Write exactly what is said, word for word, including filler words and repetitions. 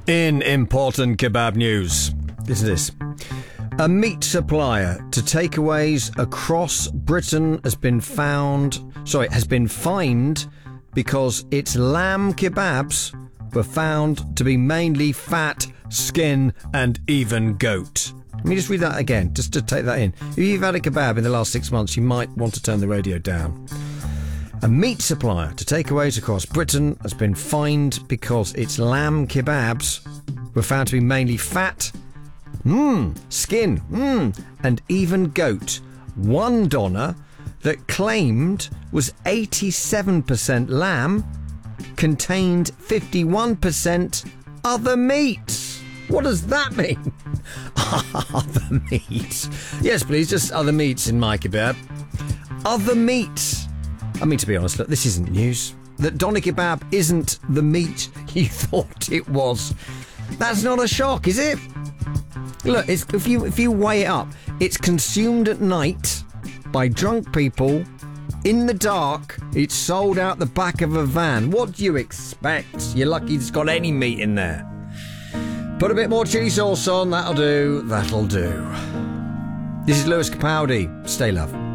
In important kebab news, listen to this. A meat supplier to takeaways across Britain has been found, sorry, has been fined because its lamb kebabs were found to be mainly fat, skin and even goat. Let me just read that again, just to take that in. If you've had a kebab in the last six months, you might want to turn the radio down. A meat supplier to takeaways across Britain has been fined because its lamb kebabs were found to be mainly fat, mmm, skin, mmm, and even goat. One doner that claimed was eighty-seven percent lamb contained fifty-one percent other meat. What does that mean? Other meat. Yes, please, just other meats in my kebab. Other meat. I mean, to be honest, look, this isn't news. That doner kebab isn't the meat you thought it was. That's not a shock, is it? Look, it's, if you if you weigh it up, it's consumed at night by drunk people in the dark. It's sold out the back of a van. What do you expect? You're lucky it's got any meat in there. Put a bit more chili sauce on, that'll do, that'll do. This is Lewis Capaldi. Stay love.